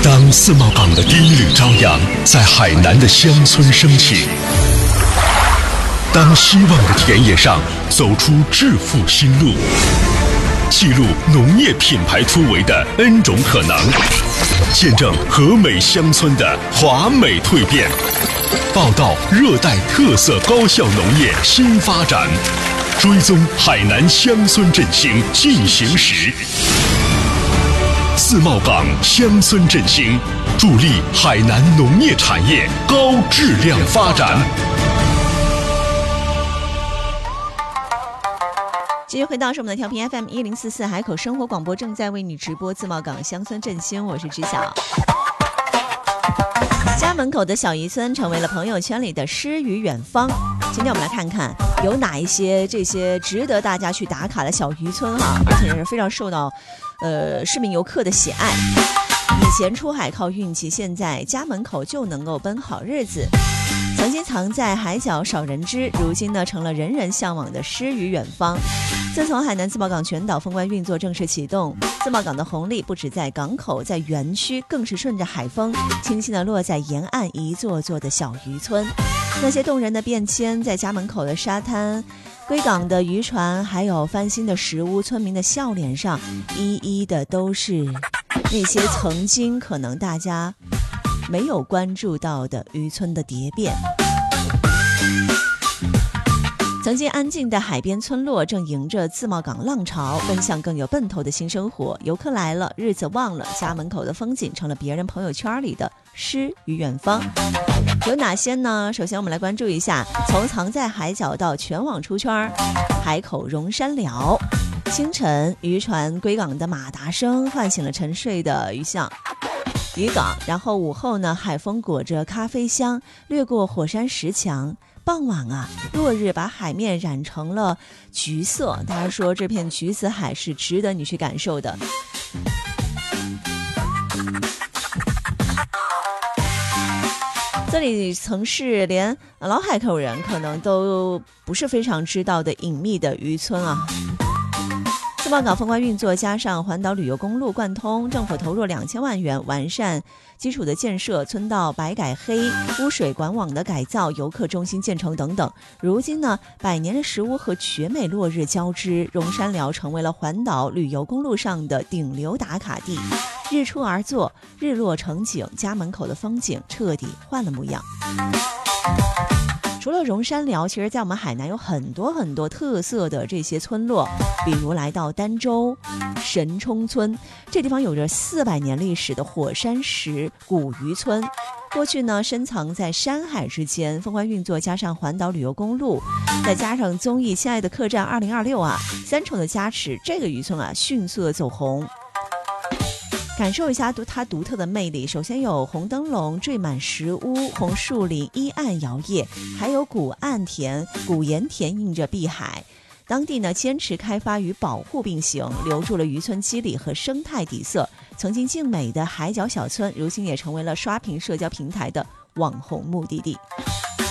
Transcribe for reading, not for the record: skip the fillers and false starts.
当自贸港的第一缕朝阳在海南的乡村升起，当希望的田野上走出致富新路，记录农业品牌突围的 N 种可能，见证和美乡村的华美蜕变，报道热带特色高效农业新发展，追踪海南乡村振兴进行时。自贸港乡村振兴，助力海南农业产业高质量发展。 继续回到是我们的调频 FM 1044海口生活广播，正在为你直播自贸港乡村振兴，我是知晓。家门口的小渔村成为了朋友圈里的诗与远方。今天我们来看看有哪一些这些值得大家去打卡的小渔村哈，而且是非常受到市民游客的喜爱。以前出海靠运气，现在家门口就能够奔好日子。曾经藏在海角少人知，如今呢成了人人向往的诗与远方。自从海南自贸港全岛封关运作正式启动，自贸港的红利不止在港口，在园区更是顺着海风轻轻地落在沿岸一座座的小渔村。那些动人的变迁，在家门口的沙滩、归港的渔船，还有翻新的石屋，村民的笑脸上一一的都是那些曾经可能大家没有关注到的渔村的蝶变。曾经安静的海边村落正迎着自贸港浪潮奔向更有奔头的新生活。游客来了，日子忘了，家门口的风景成了别人朋友圈里的诗与远方。有哪些呢？首先我们来关注一下，从藏在海角到全网出圈，海口荣山寮。清晨渔船归港的马达声唤醒了沉睡的渔港，然后午后呢，海风裹着咖啡香掠过火山石墙。傍晚啊，落日把海面染成了橘色，大家说这片橘子海是值得你去感受的。这里曾是连老海口人可能都不是非常知道的隐秘的渔村啊。自贸港封关运作，加上环岛旅游公路贯通，政府投入2000万元完善基础的建设，村道白改黑，污水管网的改造，游客中心建成等等。如今呢，百年的石屋和绝美落日交织，荣山寮成为了环岛旅游公路上的顶流打卡地。日出而作，日落成景，家门口的风景彻底换了模样。除了荣山寮，其实在我们海南有很多很多特色的这些村落，比如来到儋州神冲村，这地方有着400年历史的火山石古渔村。过去呢，深藏在山海之间，封关运作加上环岛旅游公路，再加上综艺《亲爱的客栈2026》啊，3重的加持，这个渔村啊迅速的走红。感受一下它独特的魅力，首先有红灯笼缀满石屋，红树林依岸摇曳，还有古盐田映着碧海。当地呢坚持开发与保护并行，留住了渔村肌理和生态底色。曾经静美的海角小村，如今也成为了刷屏社交平台的网红目的地。